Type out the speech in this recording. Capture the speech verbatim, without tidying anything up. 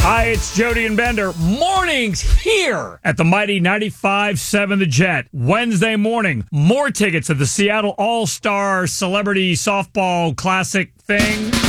Hi, it's Jody and Bender. Mornings here at the mighty ninety-five point seven The Jet. Wednesday morning, more tickets at the Seattle All-Star Celebrity Softball Classic thing.